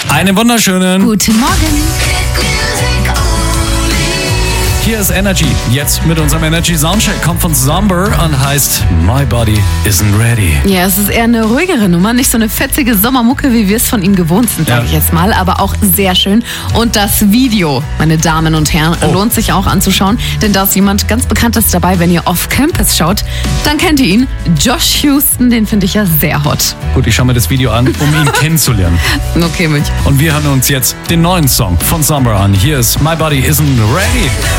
Einen wunderschönen Guten Morgen. Hier ist Energy. Jetzt mit unserem Energy Soundcheck. Kommt von Somber und heißt My Body Isn't Ready. Ja, es ist eher eine ruhigere Nummer, nicht so eine fetzige Sommermucke, wie wir es von ihm gewohnt sind, sage ich jetzt mal, aber auch sehr schön. Und das Video, meine Damen und Herren, lohnt sich auch anzuschauen, denn da ist jemand ganz Bekanntes dabei. Wenn ihr Off Campus schaut, dann kennt ihr ihn. Josh Houston, den finde ich ja sehr hot. Gut, ich schaue mir das Video an, um ihn kennenzulernen. Okay, Münch. Und wir hören uns jetzt den neuen Song von Somber an. Hier ist My Body Isn't Ready.